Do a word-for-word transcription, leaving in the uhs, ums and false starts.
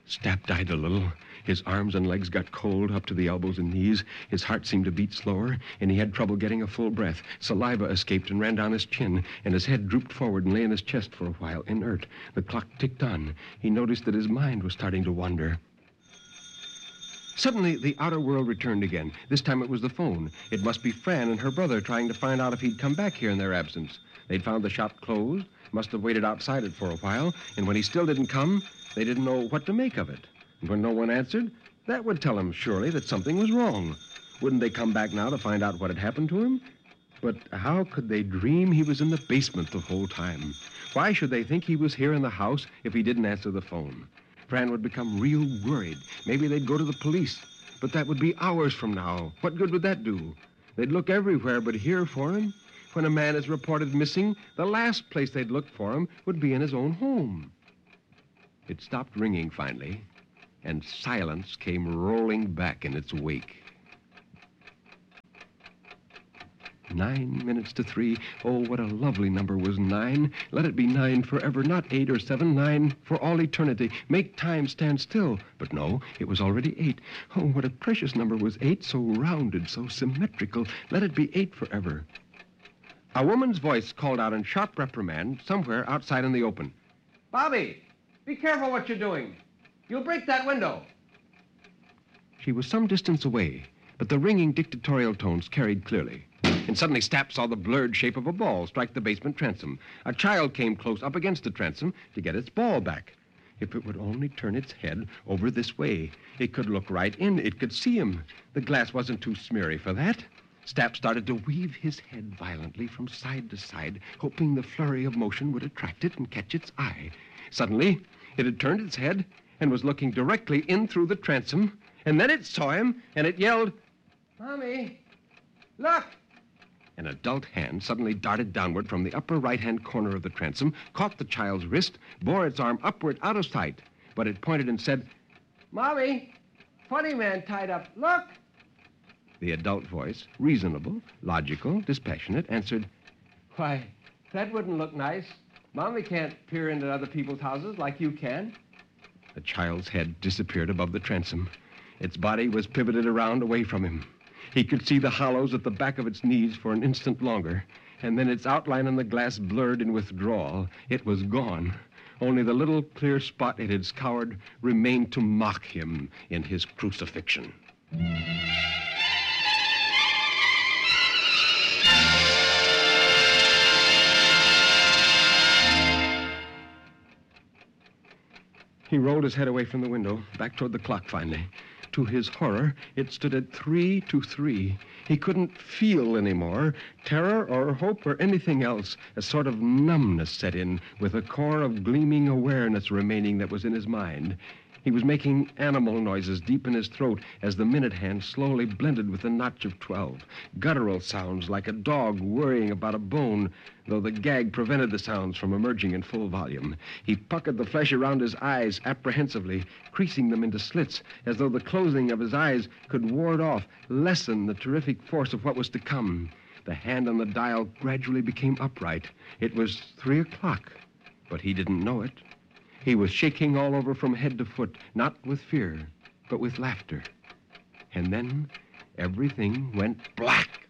Stapp died a little. His arms and legs got cold up to the elbows and knees. His heart seemed to beat slower, and he had trouble getting a full breath. Saliva escaped and ran down his chin, and his head drooped forward and lay in his chest for a while, inert. The clock ticked on. He noticed that his mind was starting to wander. Suddenly, the outer world returned again. This time it was the phone. It must be Fran and her brother trying to find out if he'd come back here in their absence. They'd found the shop closed, must have waited outside it for a while, and when he still didn't come, they didn't know what to make of it. And when no one answered, that would tell them, surely, that something was wrong. Wouldn't they come back now to find out what had happened to him? But how could they dream he was in the basement the whole time? Why should they think he was here in the house if he didn't answer the phone? Fran would become real worried. Maybe they'd go to the police. But that would be hours from now. What good would that do? They'd look everywhere but here for him. When a man is reported missing, the last place they'd look for him would be in his own home. It stopped ringing finally, and silence came rolling back in its wake. Nine minutes to three. Oh, what a lovely number was nine. Let it be nine forever, not eight or seven, nine for all eternity. Make time stand still. But no, it was already eight. Oh, what a precious number was eight, so rounded, so symmetrical. Let it be eight forever. A woman's voice called out in sharp reprimand somewhere outside in the open. Bobby, be careful what you're doing. You'll break that window. She was some distance away, but the ringing dictatorial tones carried clearly. And suddenly Stapp saw the blurred shape of a ball strike the basement transom. A child came close up against the transom to get its ball back. If it would only turn its head over this way, it could look right in. It could see him. The glass wasn't too smeary for that. Stapp started to weave his head violently from side to side, hoping the flurry of motion would attract it and catch its eye. Suddenly, it had turned its head and was looking directly in through the transom, and then it saw him, and it yelled, "Mommy, look!" An adult hand suddenly darted downward from the upper right-hand corner of the transom, caught the child's wrist, bore its arm upward out of sight, but it pointed and said, "Mommy, funny man tied up, look!" The adult voice, reasonable, logical, dispassionate, answered, "Why, that wouldn't look nice. Mommy can't peer into other people's houses like you can." The child's head disappeared above the transom. Its body was pivoted around away from him. He could see the hollows at the back of its knees for an instant longer, and then its outline on the glass blurred in withdrawal. It was gone. Only the little clear spot it had scoured remained to mock him in his crucifixion. He rolled his head away from the window, back toward the clock finally. To his horror, it stood at three to three. He couldn't feel anymore, terror or hope or anything else. A sort of numbness set in, with a core of gleaming awareness remaining that was in his mind. He was making animal noises deep in his throat as the minute hand slowly blended with the notch of twelve. Guttural sounds like a dog worrying about a bone, though the gag prevented the sounds from emerging in full volume. He puckered the flesh around his eyes apprehensively, creasing them into slits, as though the closing of his eyes could ward off, lessen the terrific force of what was to come. The hand on the dial gradually became upright. It was three o'clock, but he didn't know it. He was shaking all over from head to foot, not with fear, but with laughter. And then everything went black.